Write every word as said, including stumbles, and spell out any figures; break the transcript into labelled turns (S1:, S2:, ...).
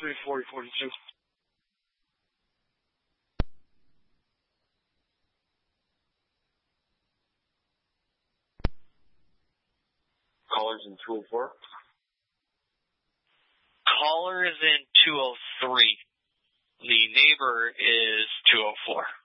S1: three forty forty-two.
S2: Callers in two oh four.
S3: Caller is in two oh three. The neighbor is two oh four.